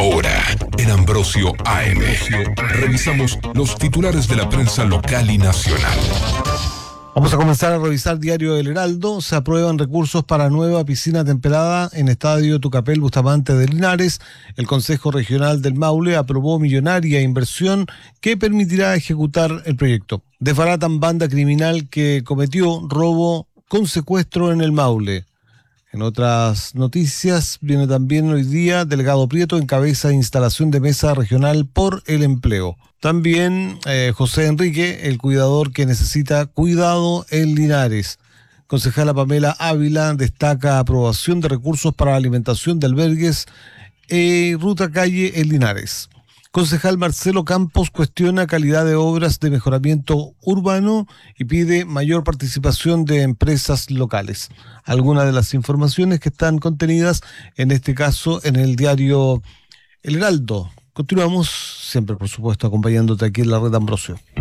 Ahora, en Ambrosio AM, revisamos los titulares de la prensa local y nacional. Vamos a comenzar a revisar Diario El Heraldo. Se aprueban recursos para nueva piscina temperada en Estadio Tucapel Bustamante de Linares. El Consejo Regional del Maule aprobó millonaria inversión que permitirá ejecutar el proyecto. Desbaratan banda criminal que cometió robo con secuestro en el Maule. En otras noticias, viene también hoy día, Delgado Prieto encabeza instalación de mesa regional por el empleo. También José Enrique, el cuidador que necesita cuidado en Linares. Concejala Pamela Ávila destaca aprobación de recursos para alimentación de albergues Ruta Calle en Linares. Concejal Marcelo Campos cuestiona calidad de obras de mejoramiento urbano y pide mayor participación de empresas locales. Algunas de las informaciones que están contenidas, en este caso, en el diario El Heraldo. Continuamos, siempre por supuesto, acompañándote aquí en la red Ambrosio.